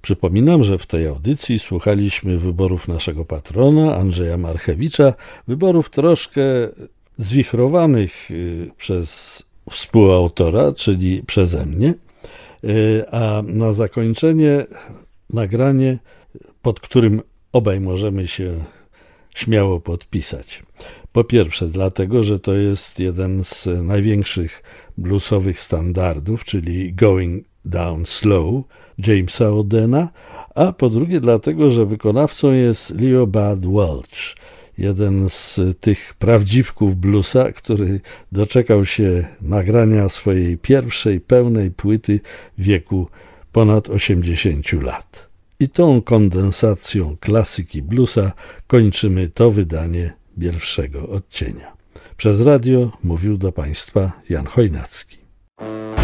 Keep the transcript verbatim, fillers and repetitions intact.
Przypominam, że w tej audycji słuchaliśmy wyborów naszego patrona, Andrzeja Marchewicza, wyborów troszkę zwichrowanych przez współautora, czyli przeze mnie, a na zakończenie nagranie, pod którym obaj możemy się śmiało podpisać. Po pierwsze dlatego, że to jest jeden z największych bluesowych standardów, czyli Going Down Slow Jamesa Odena, a po drugie dlatego, że wykonawcą jest Leo Bud Welch, jeden z tych prawdziwków bluesa, który doczekał się nagrania swojej pierwszej pełnej płyty w wieku ponad osiemdziesięciu lat. I tą kondensacją klasyki bluesa kończymy to wydanie pierwszego odcienia. Przez radio mówił do Państwa Jan Chojnacki.